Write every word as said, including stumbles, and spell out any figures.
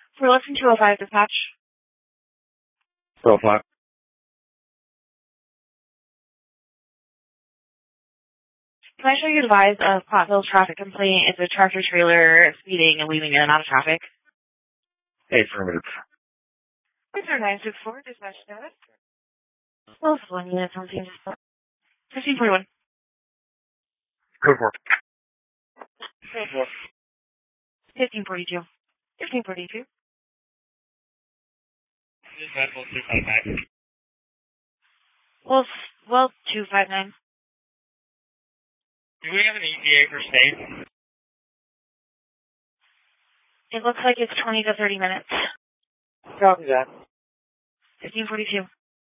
For Lexington two oh five dispatch. two oh five. Can I show you advise of Potville traffic complaint? It's a tractor trailer speeding and weaving in and out of traffic. Affirmative. Cruiser nine six four, dispatch status. Well, it's one minute, something. fifteen forty-one. Code four. Code four. fifteen forty-two. fifteen forty-two. Well, well, two five nine. Do we have an E T A for state? It looks like it's twenty to thirty minutes. Copy that. fifteen forty-two.